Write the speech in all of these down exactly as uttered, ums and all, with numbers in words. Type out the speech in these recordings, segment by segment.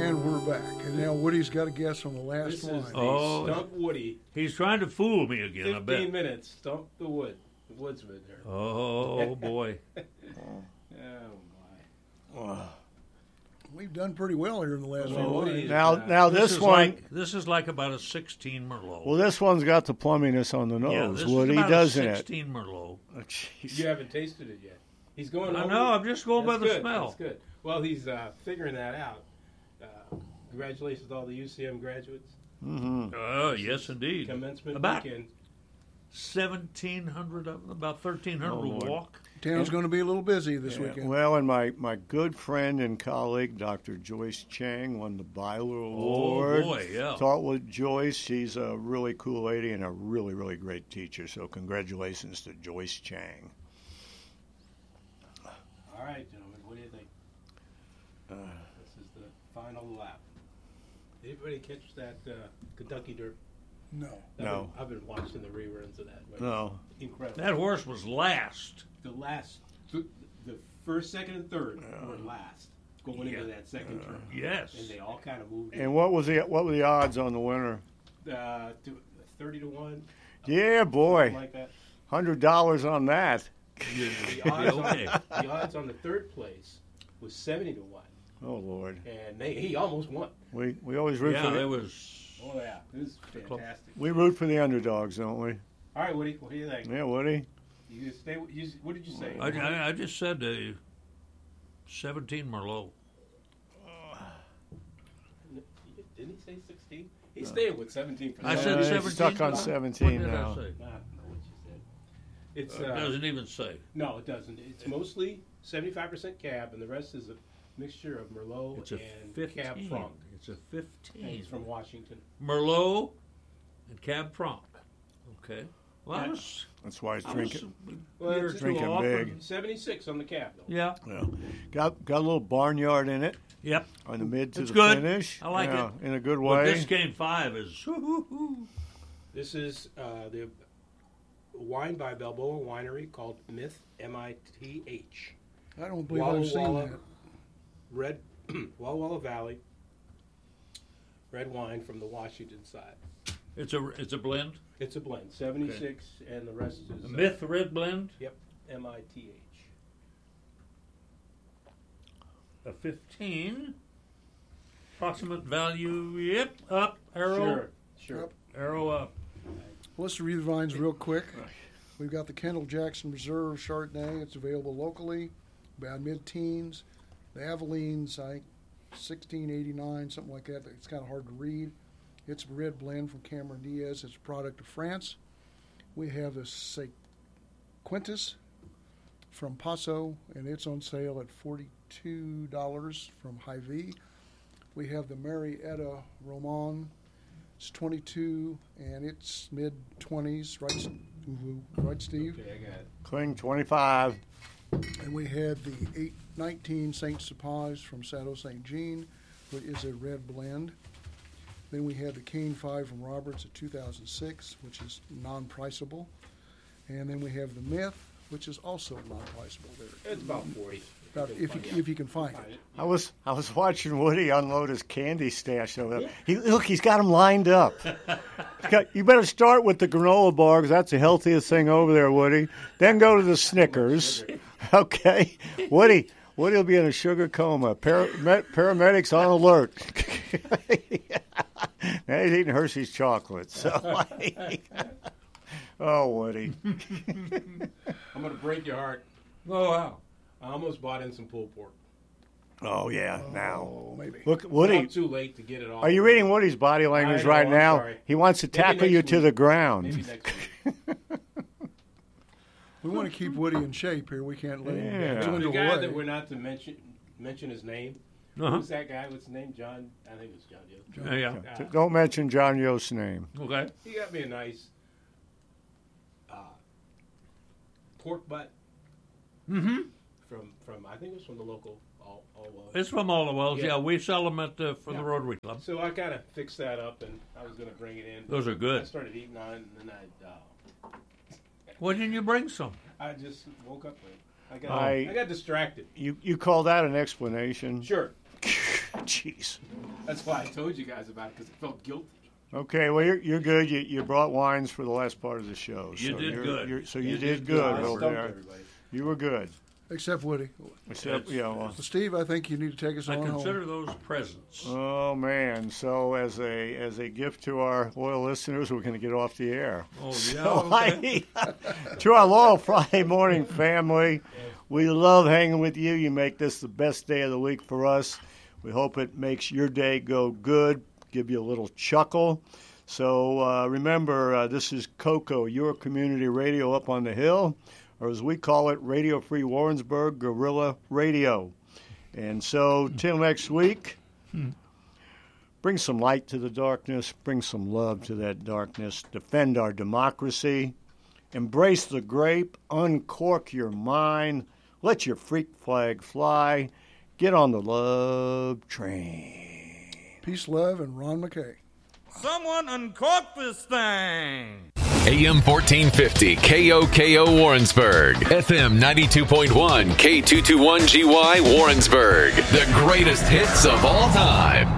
And we're back. And now Woody's got a guess on the last This one. is the Oh. Stump Woody. He's trying to fool me again, I bet. Fifteen minutes. Stump the wood. The woodsman there. Oh, boy. Oh my. We've done pretty well here in the last Well, few Woody lines. is, Now, uh, now this, is one. like this is like about a sixteen Merlot. Well, this one's got the plumminess on the yeah, nose, this Woody, is about doesn't a it? sixteen Merlot. Oh, jeez. You haven't tasted it yet. He's going. I over know. it. I'm just going That's by the good. smell. That's good. Well, he's uh, figuring that out. Uh, congratulations to all the U C M graduates. Mm-hmm. Oh, yes, indeed. Commencement About weekend. seventeen hundred of them, about thirteen hundred Oh, will Lord. walk. Town's going to be a little busy this Yeah, weekend. well, and my, my good friend and colleague, Doctor Joyce Chang, won the Byler Award. Oh, boy, yeah. Taught with Joyce. She's a really cool lady and a really, really great teacher. So congratulations to Joyce Chang. All right, gentlemen. What do you think? Uh, This is the final lap. Did everybody catch that uh, Kentucky Derby? No. I've No. Been, I've been watching the reruns of that. but No. it's Incredible. That horse was last. The last, th- the first, second, and third were last going Yeah. into that second turn. Yes. And they all kind of moved. And what was the what were the odds on the winner? uh, to thirty to one. Yeah, boy, Something like that. hundred dollars on that. The odds, Okay. on, the odds on the third place was seventy to one, Oh Lord, and they, he almost won. we we always root Yeah, for it the, was. Oh yeah, it was fantastic. we root for the underdogs, don't we? All right, Woody, what do you think? Yeah, Woody. You stay. You, what did you say? I, I, I just said uh, seventeen Merlot. Didn't he say sixteen? He's staying with seventeen percent. I said Uh, he's seventeen. stuck on What seventeen did now. I say? I don't know what you said. It's It uh, doesn't even say. no, it doesn't. It's mostly seventy-five percent cab, and the rest is a mixture of Merlot It's a and fifteen. Cab Franc. It's a And fifteen. he's from Washington. Merlot and Cab Franc. Okay. Well, I Yeah. was. That's why he's I drinking. was Well, a year or it's two drinking off, big. and- seventy-six on the cab, though. Yeah. Yeah. Got got a little barnyard in it Yep. on the mid to It's the good. finish. I like Yeah, it. in a good But way. this game five is. woo-hoo-hoo. This is uh, the wine by Balboa Winery called Myth, M I T H. I don't believe Walla I've seen Walla. that. Red Walla Walla Valley. Red wine from the Washington side. It's a it's a blend. It's a blend, seventy-six, and the rest is A uh, Myth red blend. Yep, M I T H. A fifteen. Approximate value. Yep. Up. Arrow. Sure, sure. Yep. Arrow up. Well, let's review the vines real quick. We've got the Kendall Jackson Reserve Chardonnay. It's available locally, about mid-teens. The Avelines, I think, sixteen eighty-nine, something like that. It's kind of hard to read. It's a red blend from Cameron Diaz. It's a product of France. We have the Sequentis from Paso, and it's on sale at forty-two dollars from Hy-Vee. We have the Marietta Roman. It's twenty-two, and it's mid-twenties, right, right, Steve? Okay, I got it. Cling twenty-five. And we had the eight nineteen Saint Supage from Saddle Saint Jean, which is a red blend. Then we had the Cane five from Roberts at two thousand six, which is non-priceable. And then we have the Myth, which is also non-priceable there. It's about forty. About if you, if you can find Find it. it. I was I was watching Woody unload his candy stash over there. He, look, he's got them lined up. He's got- you better start with the granola bar because that's the healthiest thing over there, Woody. Then go to the Snickers. Okay, Woody. Woody will be in a sugar coma. Para, med, paramedics on alert. Now he's eating Hershey's chocolate. So, oh, Woody. I'm going to break your heart. Oh wow. I almost bought in some pulled pork. Oh yeah. Now Oh, maybe. look, Woody. Not too late to get it all. Are you reading Woody's body language I know, right I'm now? sorry. He wants to Maybe tackle next you to week. the ground. Maybe next week. We want to keep Woody in shape here. We can't let Yeah. him The dwindle guy away. that we're not to mention mention his name. Uh-huh. Who's that guy? What's his name? John. I think it was John. Joe. Yeah. yeah. Uh, Don't mention John Yost's name. Okay. He got me a nice uh, pork butt Mm-hmm. from from I think it was from the local all all well. It's from all the wells. Yeah, Yeah. we sell them at uh, for Yeah. the Rotary Club. So I kind of fixed that up, and I was going to bring it in. Those are I good. started eating on it, and then I uh, Why didn't you bring some? I just woke up late. I got I- I got distracted. You you call that an explanation? Sure. Jeez. That's why I told you guys about it, because I felt guilty. Okay, well, you're, you're good. You, you brought wines for the last part of the show. You so did you're, good. You're, so you, You did, did good good. I over stumped there. everybody. You were good. Except Woody. Except, yeah, well, So Steve, I think you need to take us I on consider home. those presents. oh, man. So as a as a gift to our loyal listeners, we're going to get off the air. Oh, yeah. So Okay. I, to our loyal Friday morning family, we love hanging with you. You make this the best day of the week for us. We hope it makes your day go good, give you a little chuckle. So uh, remember, uh, this is Coco, your community radio up on the hill, or as we call it, Radio Free Warrensburg Guerrilla Radio. And so till next week, bring some light to the darkness, bring some love to that darkness, defend our democracy, embrace the grape, uncork your mind, let your freak flag fly, get on the love train. Peace, love, and Ron McKay. Someone uncork this thing. A M fourteen fifty K O K O Warrensburg, F M ninety-two point one K two twenty-one G Y Warrensburg. The greatest hits of all time.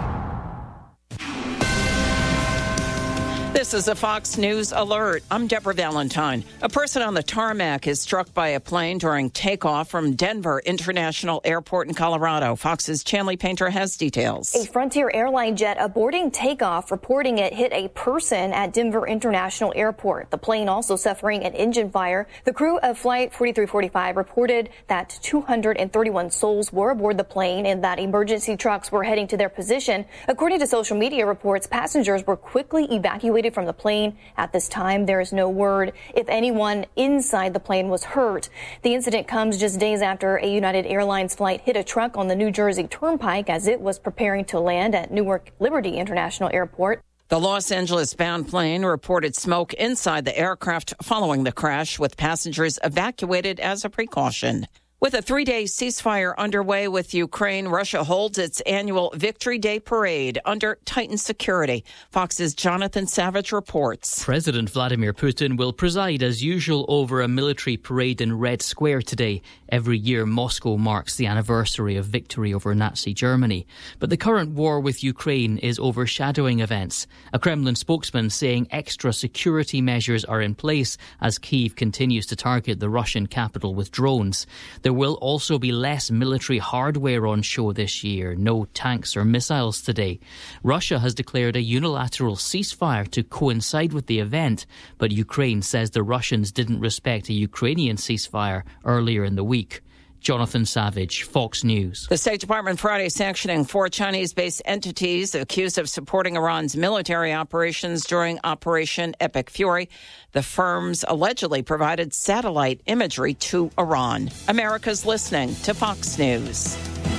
This is a Fox News alert. I'm Deborah Valentine. A person on the tarmac is struck by a plane during takeoff from Denver International Airport in Colorado. Fox's Chanley Painter has details. A Frontier airline jet aborting takeoff, reporting it hit a person at Denver International Airport. The plane also suffering an engine fire. The crew of Flight forty-three forty-five reported that two hundred thirty-one souls were aboard the plane and that emergency trucks were heading to their position. According to social media reports, passengers were quickly evacuated from the plane. At this time, there is no word if anyone inside the plane was hurt. The incident comes just days after a United Airlines flight hit a truck on the New Jersey Turnpike as it was preparing to land at Newark Liberty International Airport. The Los Angeles-bound plane reported smoke inside the aircraft following the crash, with passengers evacuated as a precaution. With a three-day ceasefire underway with Ukraine, Russia holds its annual Victory Day parade under tightened security. Fox's Jonathan Savage reports. President Vladimir Putin will preside as usual over a military parade in Red Square today. Every year, Moscow marks the anniversary of victory over Nazi Germany. But the current war with Ukraine is overshadowing events. A Kremlin spokesman saying extra security measures are in place as Kyiv continues to target the Russian capital with drones. There will also be less military hardware on show this year. No tanks or missiles today. Russia has declared a unilateral ceasefire to coincide with the event, but Ukraine says the Russians didn't respect a Ukrainian ceasefire earlier in the week. Jonathan Savage, Fox News. The State Department Friday sanctioning four Chinese-based entities accused of supporting Iran's military operations during Operation Epic Fury. The firms allegedly provided satellite imagery to Iran. America's listening to Fox News.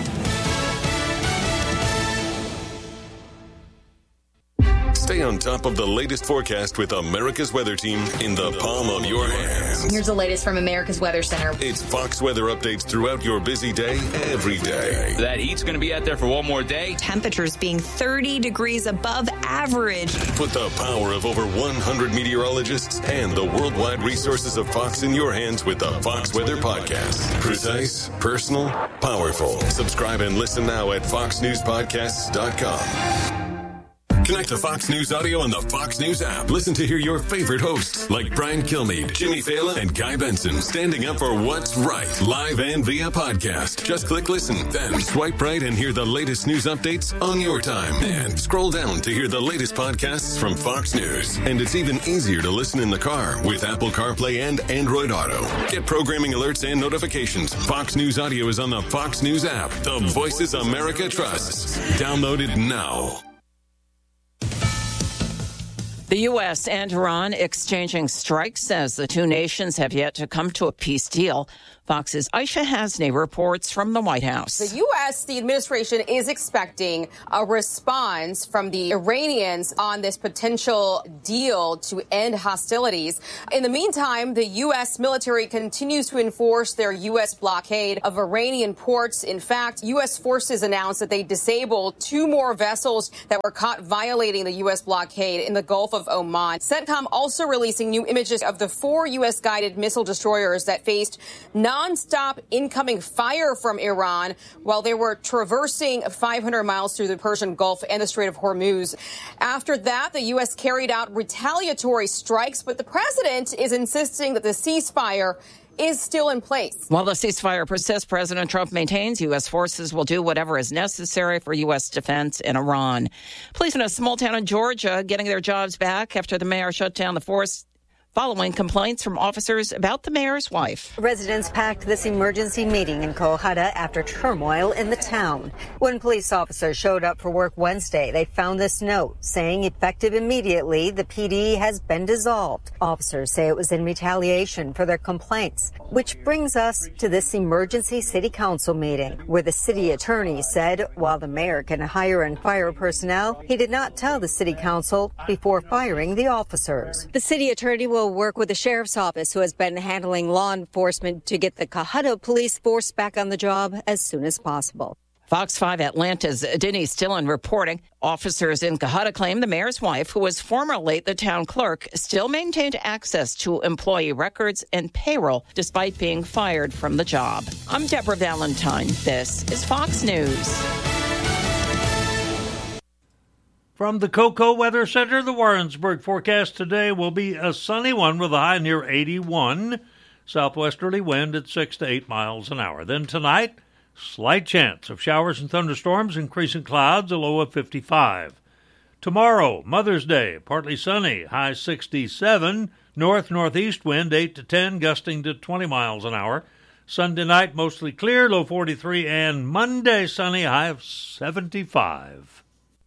Stay on top of the latest forecast with America's Weather Team in the palm of your hands. Here's the latest from America's Weather Center. It's Fox weather updates throughout your busy day, every day. That heat's going to be out there for one more day. Temperatures being thirty degrees above average. Put the power of over one hundred meteorologists and the worldwide resources of Fox in your hands with the Fox Weather Podcast. Precise, personal, powerful. Subscribe and listen now at fox news podcasts dot com. Connect to Fox News Audio on the Fox News app. Listen to hear your favorite hosts like Brian Kilmeade, Jimmy Fallon, and Guy Benson standing up for what's right, live and via podcast. Just click listen, then swipe right and hear the latest news updates on your time. And scroll down to hear the latest podcasts from Fox News. And it's even easier to listen in the car with Apple CarPlay and Android Auto. Get programming alerts and notifications. Fox News Audio is on the Fox News app. The voices America trusts. Download it now. The U S and Iran exchanging strikes as the two nations have yet to come to a peace deal. Fox's Aisha Hasney reports from the White House. The U S, the administration, is expecting a response from the Iranians on this potential deal to end hostilities. In the meantime, the U S military continues to enforce their U S blockade of Iranian ports. In fact, U S forces announced that they disabled two more vessels that were caught violating the U S blockade in the Gulf of of Oman. CENTCOM also releasing new images of the four U S guided missile destroyers that faced nonstop incoming fire from Iran while they were traversing five hundred miles through the Persian Gulf and the Strait of Hormuz. After that, the U S carried out retaliatory strikes, but the president is insisting that the ceasefire is still in place. While the ceasefire persists, President Trump maintains U S forces will do whatever is necessary for U S defense in Iran. Police in a small town in Georgia getting their jobs back after the mayor shut down the force following complaints from officers about the mayor's wife. Residents packed this emergency meeting in Cohutta after turmoil in the town. When police officers showed up for work Wednesday, they found this note saying effective immediately, the P D has been dissolved. Officers say it was in retaliation for their complaints, which brings us to this emergency city council meeting where the city attorney said while the mayor can hire and fire personnel, he did not tell the city council before firing the officers. The city attorney will work with the sheriff's office, who has been handling law enforcement, to get the Cohutta police force back on the job as soon as possible. Fox five Atlanta's Denise Dillon reporting. Officers in Cohutta claim the mayor's wife, who was formerly the town clerk, still maintained access to employee records and payroll despite being fired from the job. I'm Deborah Valentine. This is Fox News. From the Cocoa Weather Center, the Warrensburg forecast today will be a sunny one with a high near eighty-one. Southwesterly wind at six to eight miles an hour. Then tonight, slight chance of showers and thunderstorms, increasing clouds, a low of fifty-five. Tomorrow, Mother's Day, partly sunny, high sixty-seven. North-northeast wind eight to ten, gusting to twenty miles an hour. Sunday night, mostly clear, low forty-three. And Monday, sunny, high of seventy-five.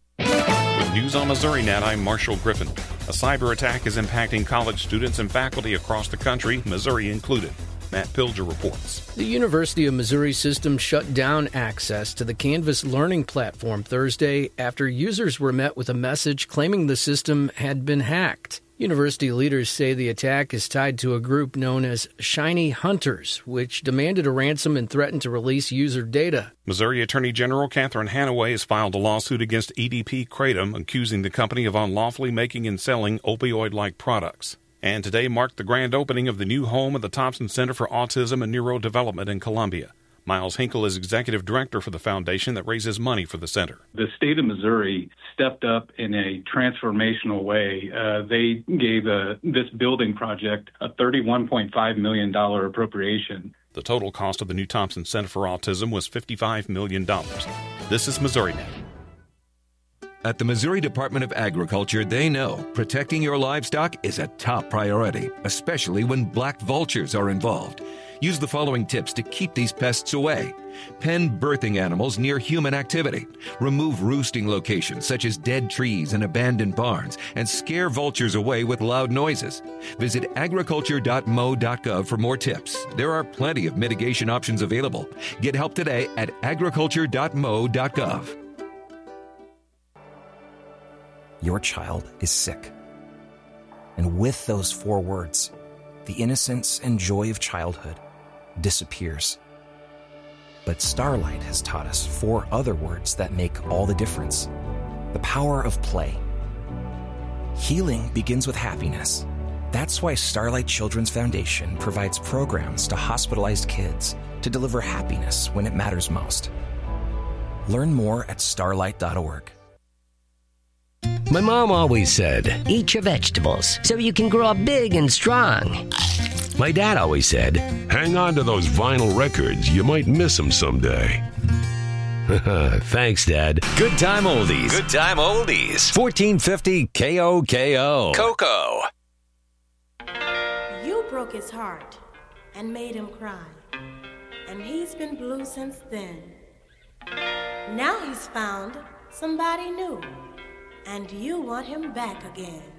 With News on MissouriNet, I'm Marshall Griffin. A cyber attack is impacting college students and faculty across the country, Missouri included. Matt Pilger reports. The University of Missouri system shut down access to the Canvas learning platform Thursday after users were met with a message claiming the system had been hacked. University leaders say the attack is tied to a group known as Shiny Hunters, which demanded a ransom and threatened to release user data. Missouri Attorney General Catherine Hanaway has filed a lawsuit against E D P Kratom, accusing the company of unlawfully making and selling opioid-like products. And today marked the grand opening of the new home of the Thompson Center for Autism and Neurodevelopment in Columbia. Miles Hinkle is executive director for the foundation that raises money for the center. The state of Missouri stepped up in a transformational way. Uh, they gave uh, this building project a thirty-one point five million dollars appropriation. The total cost of the new Thompson Center for Autism was fifty-five million dollars. This is MissouriNet. At the Missouri Department of Agriculture, they know protecting your livestock is a top priority, especially when black vultures are involved. Use the following tips to keep these pests away. Pen birthing animals near human activity. Remove roosting locations such as dead trees and abandoned barns, and scare vultures away with loud noises. Visit agriculture dot mo dot gov for more tips. There are plenty of mitigation options available. Get help today at agriculture dot mo dot gov. Your child is sick. And with those four words, the innocence and joy of childhood disappears. But Starlight has taught us four other words that make all the difference. The power of play. Healing begins with happiness. That's why Starlight Children's Foundation provides programs to hospitalized kids to deliver happiness when it matters most. Learn more at starlight dot org. My mom always said, eat your vegetables so you can grow up big and strong. My dad always said, hang on to those vinyl records. You might miss them someday. Thanks, Dad. Good time oldies. Good time oldies. fourteen fifty K O K O. Cocoa. You broke his heart and made him cry. And he's been blue since then. Now he's found somebody new. And you want him back again.